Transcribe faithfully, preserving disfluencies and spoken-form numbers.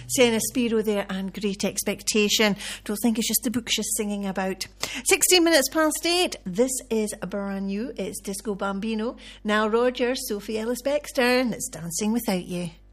Sienna Spiro there and Great Expectation. Don't think it's just the book she's singing about. sixteen minutes past eight. This is brand new. It's Disco Bambino. Now Rogers, Sophie Ellis-Bextor, and it's Dancing Without You.